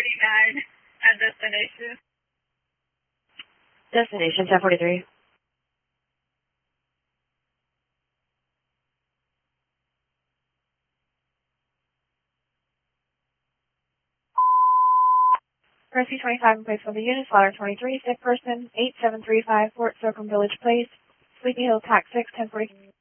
1049 at destination. Destination 1043. Rescue 25 in place of the unit, Slaughter 23, sick person, 8735 Fort Slocum Village Place, Sleepy Hill, TAC 6, 1040.